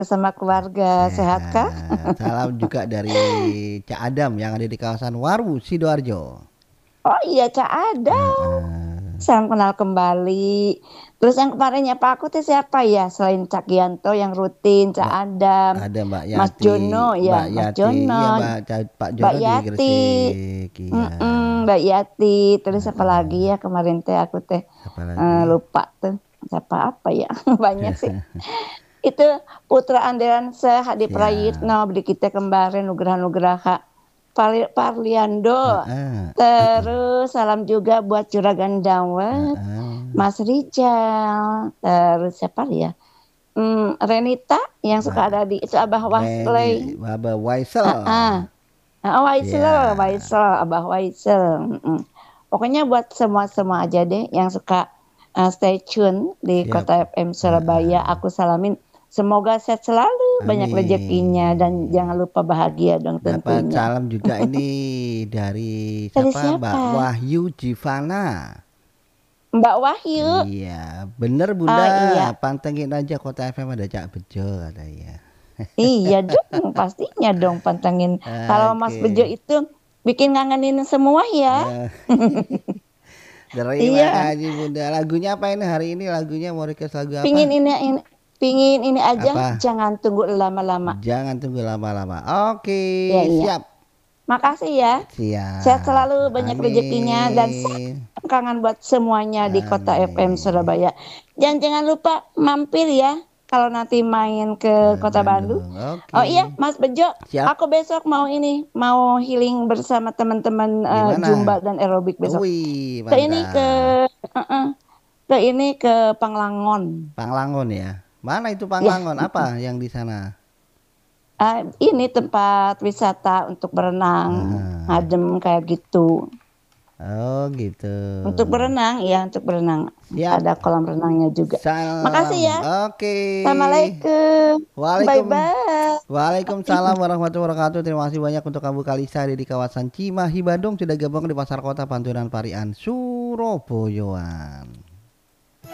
sama keluarga. Sehat kah? Sehat. Salam juga dari Cak Adam yang ada di kawasan Waru, Sidoarjo. Oh iya, Cak ada. Heeh. Salam kenal kembali. Terus yang kemarin nyapa aku tuh siapa ya? Selain Cak Gianto yang rutin, Cak Mbak Adam, ada Mbak Mas Yati, Jono ya, Mbak Mas Yati, Jono, iya Pak Mbak Jono di Yati, Gresik, iya. Mbak Yati. Terus apa lagi Heeh. ya kemarin teh aku teh Apalagi? lupa tuh. Siapa apa ya? Banyak sih. Itu Putra Andalanse Hadi Siap. Prayitno beli kita kemarin Nugraha Parliando. Heeh. Terus salam juga buat Juragan Dawet, Heeh. Mas Rijal, terus siapa ya? Renita yang suka Mbak ada di itu Abah Wasley. Baba Waisel. Ah, ah. Waisel, Siap. Waisel, Abah Waisel. Pokoknya buat semua aja deh yang suka stay tune di Siap. Kota FM Surabaya. Heeh. Aku salamin semoga sehat selalu, banyak rezekinya dan Amin. jangan lupa bahagia dong Dapat tentunya. salam juga ini dari Dari siapa? Mbak siapa? Wahyu Jivana. Mbak Wahyu. Iya, bener Bunda. Ah iya, Pantengin aja Kota FM ada Cak Bejo katanya. iya dong, pastinya dong pantengin. Kalau Mas Bejo Oke. itu bikin ngangenin semua ya. Eh, Terima Iya, kasih Bunda. Lagunya apa ini hari ini? Lagunya mau request lagu pingin apa? pingin ini aja, Apa? jangan tunggu lama-lama. Jangan tunggu lama-lama. Oke, Iya, iya. siap. Makasih ya. Sehat Siap. selalu, banyak rezekinya dan Amin. kangen buat semuanya di Kota FM Amin. Surabaya. Jangan lupa mampir ya kalau nanti main ke Kota Bandung. Bandung. Oh Oke. iya, Mas Bejo, Siap. aku besok mau healing bersama teman-teman Di Zumba mana? dan aerobik besok. Wih, Ke ini mantap. uh-uh, ke ini ke Panglangon. Panglangon ya. Mana itu Ya, Panglangon? Apa yang di sana? ini tempat wisata untuk berenang, Aha. adem kayak gitu. Oh, gitu. Untuk berenang, ya untuk berenang. Siap. Ada kolam renangnya juga. Makasih Salam. ya. Oke. Assalamualaikum. Waalaikum Bye-bye. Waalaikumsalam warahmatullahi wabarakatuh. Terima kasih banyak untuk Kamu Kalisa di kawasan Cimahi Bandung sudah gabung di Pasar Kota Panturan Parian Surabaya.